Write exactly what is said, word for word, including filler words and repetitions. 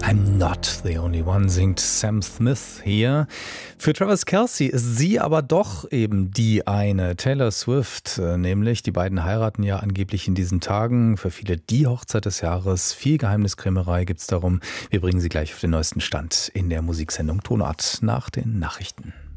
I'm not the only one, singt Sam Smith hier. Für Travis Kelce ist sie aber doch eben die eine, Taylor Swift, nämlich. Die beiden heiraten ja angeblich in diesen Tagen. Für viele die Hochzeit des Jahres. Viel Geheimniskrämerei gibt's darum. Wir bringen Sie gleich auf den neuesten Stand in der Musiksendung Tonart nach den Nachrichten.